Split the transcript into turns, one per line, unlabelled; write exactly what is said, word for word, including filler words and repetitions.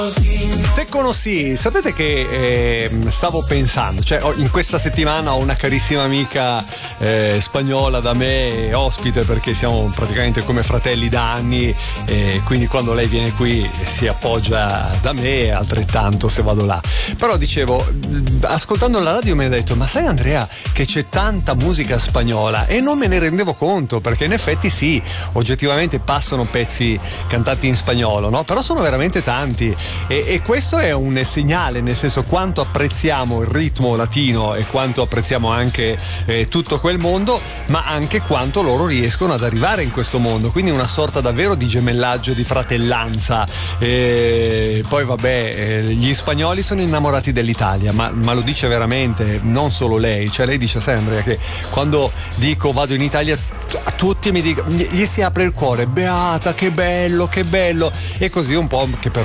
Te conosci, sapete che eh, stavo pensando, cioè in questa settimana ho una carissima amica eh, spagnola da me ospite, perché siamo praticamente come fratelli da anni, e quindi quando lei viene qui si appoggia da me, altrettanto se vado là. Però dicevo, ascoltando la radio mi ha detto: ma sai Andrea che c'è tanta musica spagnola? E non me ne rendevo conto, perché in effetti sì, oggettivamente passano pezzi cantati in spagnolo, no? Però sono veramente tanti. E, e questo è un segnale, nel senso quanto apprezziamo il ritmo latino e quanto apprezziamo anche eh, tutto quel mondo, ma anche quanto loro riescono ad arrivare in questo mondo, quindi una sorta davvero di gemellaggio, di fratellanza. E poi vabbè, eh, gli spagnoli sono innamorati dell'Italia, ma, ma lo dice veramente, non solo lei, cioè lei dice sempre che quando dico vado in Italia a tutti mi dicono, gli si apre il cuore, beata, che bello, che bello, e così un po' che per